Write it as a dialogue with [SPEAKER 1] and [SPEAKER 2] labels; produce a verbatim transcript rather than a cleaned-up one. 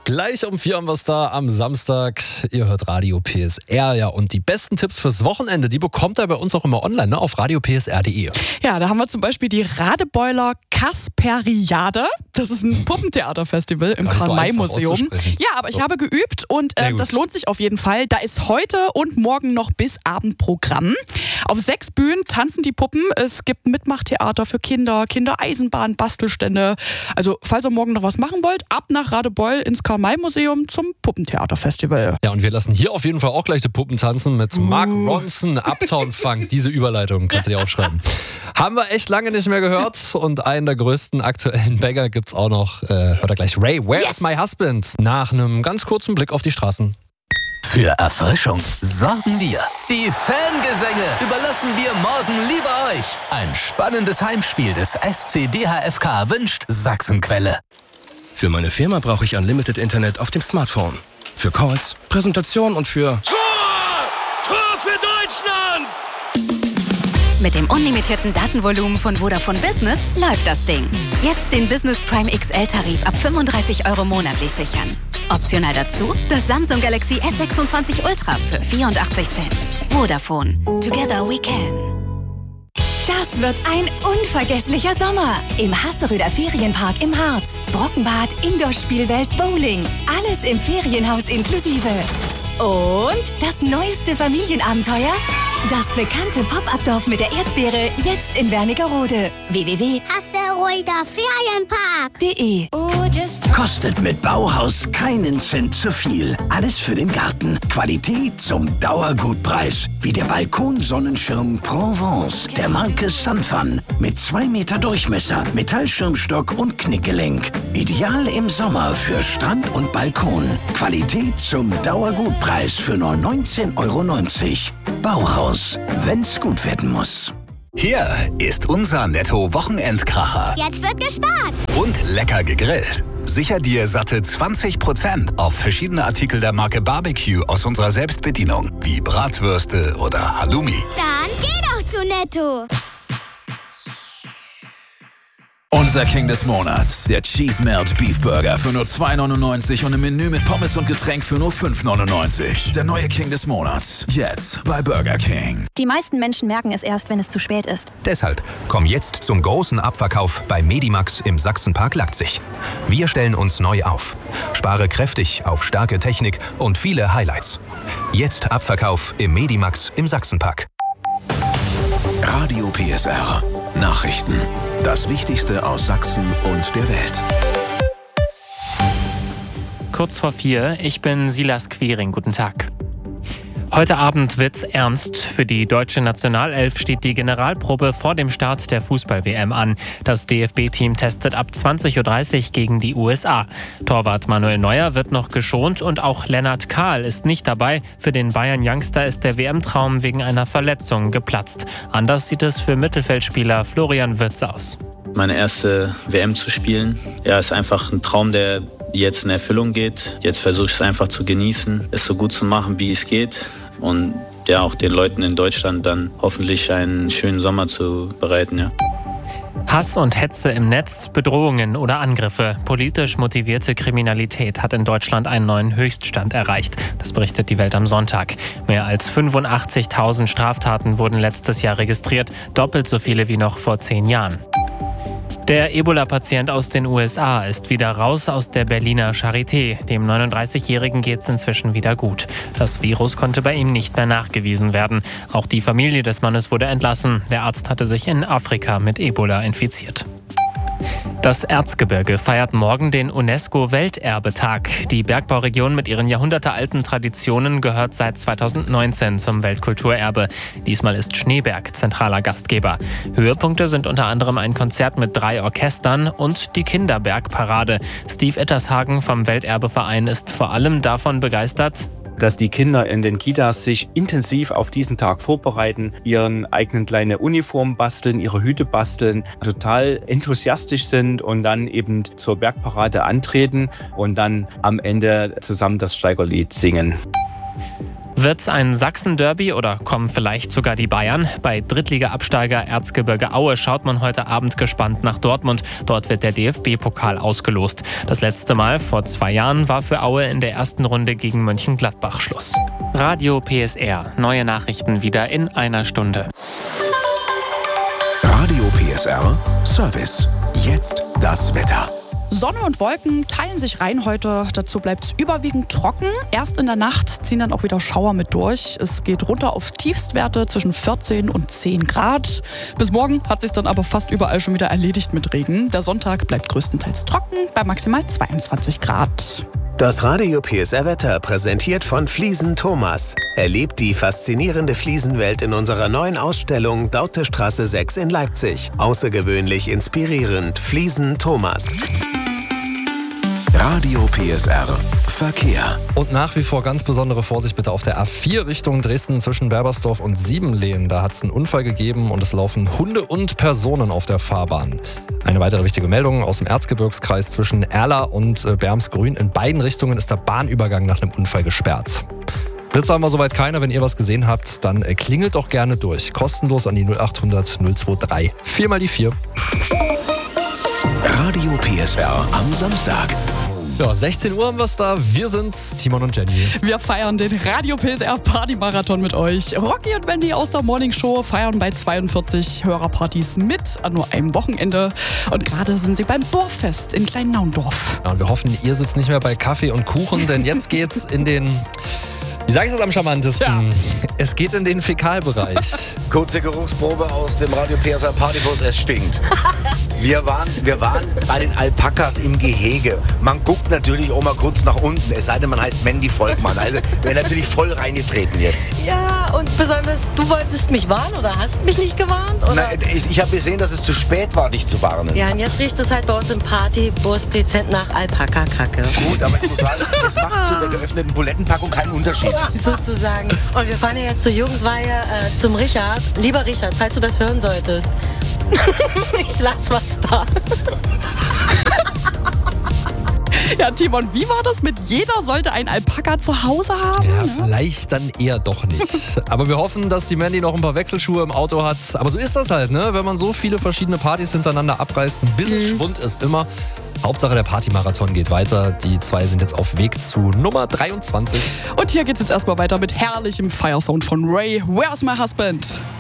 [SPEAKER 1] Gleich um vier haben wir es da am Samstag. Ihr hört Radio P S R, ja. Und die besten Tipps fürs Wochenende, die bekommt ihr bei uns auch immer online, ne, auf radio p s r punkt d e.
[SPEAKER 2] Ja, da haben wir zum Beispiel die Radebeuler Kasperiade. Das ist ein Puppentheaterfestival im Karl-May-Museum. Ja, aber ich so. habe geübt und äh, das lohnt sich auf jeden Fall. Da ist heute und morgen noch bis Abend Programm. Auf sechs Bühnen tanzen die Puppen. Es gibt Mitmachtheater für Kinder, Kindereisenbahn, Bastelstände. Also, falls ihr morgen noch was machen wollt, ab nach Radebeul ins Karl-May-Museum zum Puppentheaterfestival.
[SPEAKER 1] Ja, und wir lassen hier auf jeden Fall auch gleich die Puppen tanzen mit uh. Mark Ronson, Uptown Funk. Diese Überleitung kannst du dir aufschreiben. Haben wir echt lange nicht mehr gehört und einen der größten aktuellen Banger gibt's auch noch. Äh, hört er gleich. Ray, Where's yes. My Husband? Nach einem ganz kurzen Blick auf die Straßen.
[SPEAKER 3] Für Erfrischung sorgen wir. Die Fangesänge überlassen wir morgen lieber euch. Ein spannendes Heimspiel des S C D H F K wünscht Sachsenquelle.
[SPEAKER 4] Für meine Firma brauche ich Unlimited Internet auf dem Smartphone. Für Calls, Präsentation und für...
[SPEAKER 5] Tor! Tor für Deutschland!
[SPEAKER 6] Mit dem unlimitierten Datenvolumen von Vodafone Business läuft das Ding. Jetzt den Business Prime X L-Tarif ab fünfunddreißig Euro monatlich sichern. Optional dazu das Samsung Galaxy S sechsundzwanzig Ultra für vierundachtzig Cent. Vodafone. Together we can.
[SPEAKER 7] Das wird ein unvergesslicher Sommer. Im Hasseröder Ferienpark im Harz. Brockenbad, Indoor-Spielwelt, Bowling. Alles im Ferienhaus inklusive. Und das neueste Familienabenteuer? Das bekannte Pop-Up-Dorf mit der Erdbeere, jetzt in Wernigerode. w w w punkt hasseröder ferienpark punkt d e.
[SPEAKER 8] Kostet mit Bauhaus keinen Cent zu viel. Alles für den Garten. Qualität zum Dauergutpreis. Wie der Balkonsonnenschirm Provence der Marke Sunfun. Mit zwei Meter Durchmesser, Metallschirmstock und Knickgelenk. Ideal im Sommer für Strand und Balkon. Qualität zum Dauergutpreis für nur neunzehn Euro neunzig. Bauhaus, wenn's gut werden muss.
[SPEAKER 3] Hier ist unser Netto-Wochenendkracher.
[SPEAKER 9] Jetzt wird gespart.
[SPEAKER 3] Und lecker gegrillt. Sicher dir satte zwanzig Prozent auf verschiedene Artikel der Marke Barbecue aus unserer Selbstbedienung, wie Bratwürste oder Halloumi.
[SPEAKER 9] Dann geh doch zu Netto.
[SPEAKER 10] Unser King des Monats, der Cheese Melt Beef Burger für nur zwei neunundneunzig und im Menü mit Pommes und Getränk für nur fünf neunundneunzig. Der neue King des Monats, jetzt bei Burger King.
[SPEAKER 11] Die meisten Menschen merken es erst, wenn es zu spät ist.
[SPEAKER 12] Deshalb komm jetzt zum großen Abverkauf bei Medimax im Sachsenpark Leipzig. Wir stellen uns neu auf. Spare kräftig auf starke Technik und viele Highlights. Jetzt Abverkauf im Medimax im Sachsenpark.
[SPEAKER 10] Radio P S R. Nachrichten. Das Wichtigste aus Sachsen und der Welt.
[SPEAKER 13] Kurz vor vier, ich bin Silas Quiring. Guten Tag. Heute Abend wird's ernst. Für die deutsche Nationalelf steht die Generalprobe vor dem Start der Fußball-W M an. Das D F B-Team testet ab zwanzig Uhr dreißig gegen die U S A. Torwart Manuel Neuer wird noch geschont und auch Lennart Kahl ist nicht dabei. Für den Bayern-Youngster ist der W M-Traum wegen einer Verletzung geplatzt. Anders sieht es für Mittelfeldspieler Florian Wirtz aus.
[SPEAKER 14] Meine erste W M zu spielen, ja, ist einfach ein Traum, der jetzt in Erfüllung geht. Jetzt versuche ich es einfach zu genießen, es so gut zu machen, wie es geht. Und ja, auch den Leuten in Deutschland dann hoffentlich einen schönen Sommer zu bereiten, ja.
[SPEAKER 13] Hass und Hetze im Netz, Bedrohungen oder Angriffe. Politisch motivierte Kriminalität hat in Deutschland einen neuen Höchststand erreicht. Das berichtet die Welt am Sonntag. Mehr als fünfundachtzigtausend Straftaten wurden letztes Jahr registriert, doppelt so viele wie noch vor zehn Jahren. Der Ebola-Patient aus den U S A ist wieder raus aus der Berliner Charité. Dem neununddreißigjährigen geht es inzwischen wieder gut. Das Virus konnte bei ihm nicht mehr nachgewiesen werden. Auch die Familie des Mannes wurde entlassen. Der Arzt hatte sich in Afrika mit Ebola infiziert. Das Erzgebirge feiert morgen den UNESCO-Welterbetag. Die Bergbauregion mit ihren jahrhundertealten Traditionen gehört seit zweitausendneunzehn zum Weltkulturerbe. Diesmal ist Schneeberg zentraler Gastgeber. Höhepunkte sind unter anderem ein Konzert mit drei Orchestern und die Kinderbergparade. Steve Ettershagen vom Welterbeverein ist vor allem davon begeistert,
[SPEAKER 15] dass die Kinder in den Kitas sich intensiv auf diesen Tag vorbereiten, ihren eigenen kleine Uniform basteln, ihre Hüte basteln, total enthusiastisch sind und dann eben zur Bergparade antreten und dann am Ende zusammen das Steigerlied singen.
[SPEAKER 13] Wird's ein Sachsen-Derby oder kommen vielleicht sogar die Bayern? Bei Drittliga-Absteiger Erzgebirge Aue schaut man heute Abend gespannt nach Dortmund. Dort wird der D F B-Pokal ausgelost. Das letzte Mal, vor zwei Jahren, war für Aue in der ersten Runde gegen Mönchengladbach Schluss. Radio P S R. Neue Nachrichten wieder in einer Stunde.
[SPEAKER 16] Radio P S R Service. Jetzt das Wetter.
[SPEAKER 2] Sonne und Wolken teilen sich rein heute. Dazu bleibt es überwiegend trocken. Erst in der Nacht ziehen dann auch wieder Schauer mit durch. Es geht runter auf Tiefstwerte zwischen vierzehn und zehn Grad. Bis morgen hat sich dann aber fast überall schon wieder erledigt mit Regen. Der Sonntag bleibt größtenteils trocken bei maximal zweiundzwanzig Grad.
[SPEAKER 17] Das Radio P S R Wetter präsentiert von Fliesen Thomas. Erlebt die faszinierende Fliesenwelt in unserer neuen Ausstellung Dautestraße sechs in Leipzig. Außergewöhnlich inspirierend. Fliesen Thomas.
[SPEAKER 16] Radio P S R Verkehr.
[SPEAKER 1] Und nach wie vor ganz besondere Vorsicht bitte auf der A vier Richtung Dresden zwischen Berbersdorf und Siebenlehen. Da hat es einen Unfall gegeben und es laufen Hunde und Personen auf der Fahrbahn. Eine weitere wichtige Meldung aus dem Erzgebirgskreis zwischen Erla und Bermsgrün. In beiden Richtungen ist der Bahnübergang nach einem Unfall gesperrt. Blitze haben wir soweit keine. Wenn ihr was gesehen habt, dann klingelt doch gerne durch. Kostenlos an die null acht hundert null zwei drei. Viermal die vier.
[SPEAKER 16] Radio P S R am Samstag.
[SPEAKER 1] Ja, sechzehn Uhr haben wir es da. Wir sind's, Timon und Jenny.
[SPEAKER 2] Wir feiern den Radio P S R Party-Marathon mit euch. Rocky und Wendy aus der Morning Show feiern bei zweiundvierzig Hörerpartys mit an nur einem Wochenende. Und gerade sind sie beim Dorffest in Kleinnaundorf.
[SPEAKER 1] Ja, und wir hoffen, ihr sitzt nicht mehr bei Kaffee und Kuchen, denn jetzt geht's in den... Wie sage ich das am charmantesten? Ja. Es geht in den Fäkalbereich.
[SPEAKER 18] Kurze Geruchsprobe aus dem Radio P S R Partybus, es stinkt. Wir waren, wir waren bei den Alpakas im Gehege. Man guckt natürlich auch mal kurz nach unten, es sei denn, man heißt Mandy Volkmann. Also wir sind natürlich voll reingetreten jetzt.
[SPEAKER 19] Ja, und besonders, du wolltest mich warnen oder hast mich nicht gewarnt? Oder?
[SPEAKER 18] Na, ich ich habe gesehen, dass es zu spät war, dich zu warnen.
[SPEAKER 19] Ja, und jetzt riecht es halt bei uns im Partybus dezent nach Alpaka-Kacke.
[SPEAKER 18] Gut, aber ich muss sagen, das macht zu der geöffneten Bulettenpackung keinen Unterschied.
[SPEAKER 19] Sozusagen. Und wir fahren ja jetzt zur Jugendweihe äh, zum Richard. Lieber Richard, falls du das hören solltest, ich lass was da.
[SPEAKER 2] Ja, Timon, wie war das mit jeder sollte ein Alpaka zu Hause haben?
[SPEAKER 1] Ja, vielleicht dann eher doch nicht. Aber wir hoffen, dass die Mandy noch ein paar Wechselschuhe im Auto hat. Aber so ist das halt, ne? Wenn man so viele verschiedene Partys hintereinander abreißt, ein bisschen mhm. Schwund ist immer. Hauptsache der Partymarathon geht weiter. Die zwei sind jetzt auf Weg zu Nummer dreiundzwanzig.
[SPEAKER 2] Und hier geht's jetzt erstmal weiter mit herrlichem Firesound von Ray. Where's My Husband?